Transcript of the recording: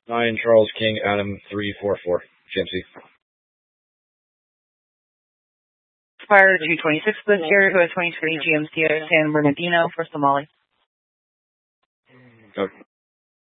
9 Charles King Adam 344 GMC. Fire 226 Liz here, who has 23 GMC San Bernardino for Somali. Okay.